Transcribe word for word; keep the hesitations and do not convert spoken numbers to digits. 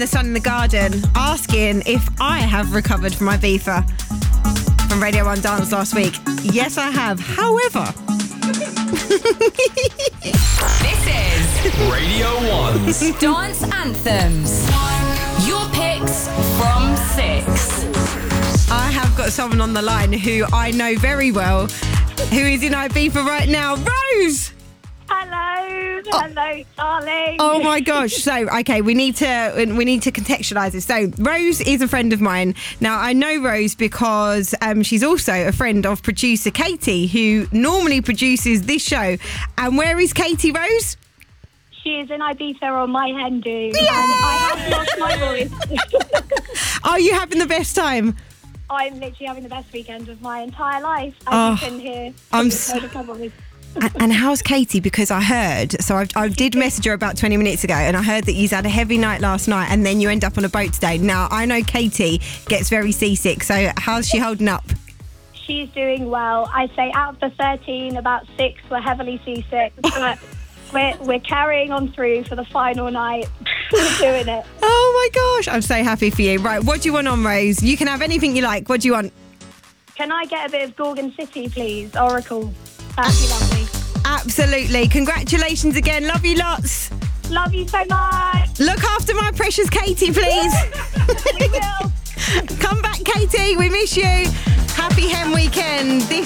The Sun in the Garden, asking if I have recovered from my Ibiza from Radio one Dance last week. Yes, I have. However... This is Radio one's Dance Anthems. Your picks from six. I have got someone on the line who I know very well, who is in Ibiza right now. Rose! Hello, hello, darling. Oh my gosh! So, okay, we need to we need to contextualise this. So, Rose is a friend of mine. Now, I know Rose because um, she's also a friend of producer Katie, who normally produces this show. And where is Katie, Rose? She is in Ibiza on my hen do, and I have lost my voice. Are you having the best time? I'm literally having the best weekend of my entire life, as Oh, you can hear. I'm From so- the covers. And, and how's Katie? Because I heard, so I, I did message her about twenty minutes ago, and I heard that you had a heavy night last night, and then you end up on a boat today. Now, I know Katie gets very seasick, so how's she holding up? She's doing well. I say out of the thirteen, about six were heavily seasick, but we're, we're carrying on through for the final night. We're doing it. Oh my gosh, I'm so happy for you. Right, what do you want on, Rose? You can have anything you like. What do you want? Can I get a bit of Gorgon City, please? Oracle. That'd be lovely. Absolutely. Congratulations again. Love you lots. Love you so much. Look after my precious Katie, please. We will. Come back, Katie. We miss you. Happy Hen Weekend. This